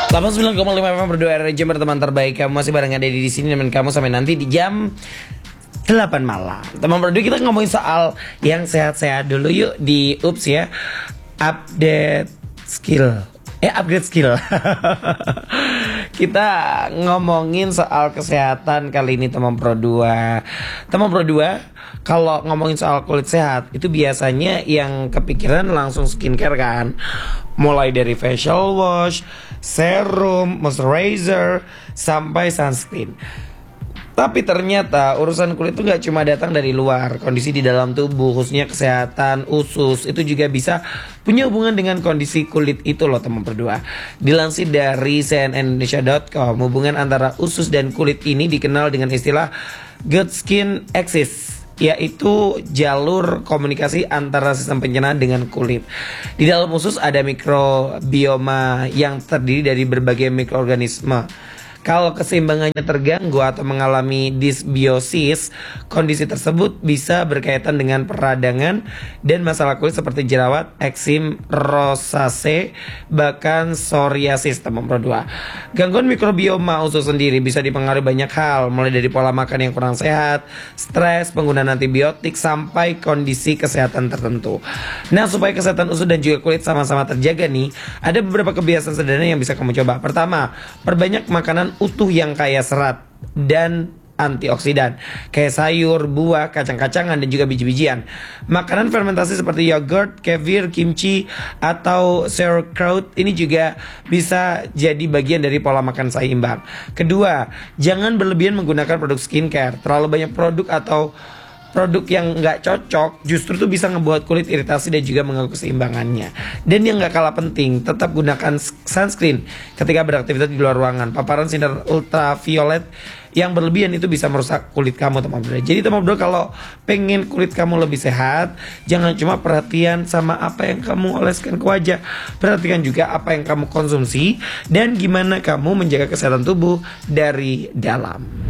89,5 FM berdua jam berteman terbaik. Kamu masih bareng ada di sini dengan kamu sampai nanti di jam 8 malam. Teman berdua, kita ngomongin soal yang sehat-sehat dulu yuk di Ups ya. Upgrade skill. Kita ngomongin soal kesehatan kali ini teman berdua. Teman berdua, kalau ngomongin soal kulit sehat itu biasanya yang kepikiran langsung skincare kan. Mulai dari facial wash, serum, moisturizer, sampai sunscreen. Tapi ternyata urusan kulit itu gak cuma datang dari luar. Kondisi di dalam tubuh, khususnya kesehatan usus, itu juga bisa punya hubungan dengan kondisi kulit itu loh teman berdua. Dilansir dari cnnindonesia.com, hubungan antara usus dan kulit ini dikenal dengan istilah good skin axis, yaitu jalur komunikasi antara sistem pencernaan dengan kulit. Di dalam usus ada mikrobioma yang terdiri dari berbagai mikroorganisme. Kalau keseimbangannya terganggu atau mengalami disbiosis, kondisi tersebut bisa berkaitan dengan peradangan dan masalah kulit seperti jerawat, eksim, rosacea, bahkan psoriasis teman berdua. Gangguan mikrobioma usus sendiri bisa dipengaruhi banyak hal, mulai dari pola makan yang kurang sehat, stres, penggunaan antibiotik, sampai kondisi kesehatan tertentu. Nah, supaya kesehatan usus dan juga kulit sama-sama terjaga nih, ada beberapa kebiasaan sederhana yang bisa kamu coba. Pertama, perbanyak makanan utuh yang kaya serat dan antioksidan, kayak sayur, buah, kacang-kacangan, dan juga biji-bijian. Makanan fermentasi seperti yogurt, kefir, kimchi, atau sauerkraut ini juga bisa jadi bagian dari pola makan seimbang. Kedua, jangan berlebihan menggunakan produk skincare. Terlalu banyak produk atau produk yang nggak cocok justru tuh bisa ngebuat kulit iritasi dan juga mengganggu keseimbangannya. Dan yang nggak kalah penting, tetap gunakan sunscreen ketika beraktivitas di luar ruangan. Paparan sinar ultraviolet yang berlebihan itu bisa merusak kulit kamu teman bro. Jadi teman bro, kalau pengen kulit kamu lebih sehat, jangan cuma perhatian sama apa yang kamu oleskan ke wajah, perhatikan juga apa yang kamu konsumsi dan gimana kamu menjaga kesehatan tubuh dari dalam.